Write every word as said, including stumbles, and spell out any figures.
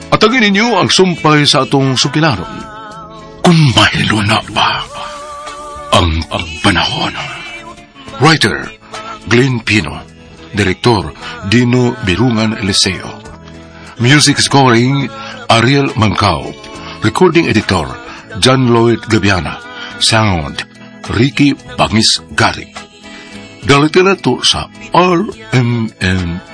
Atagin ninyo ang sumpay sa atong sukilaron. Kung mahilo na ba ang panahon. Writer, Glenn Pino. Direktor, Dino Birungan Eliseo. Music scoring, Ariel Mancao. Recording editor, John Lloyd Gabiana. Sound, Ricky Bangis Gari. Dalitirato sa R M N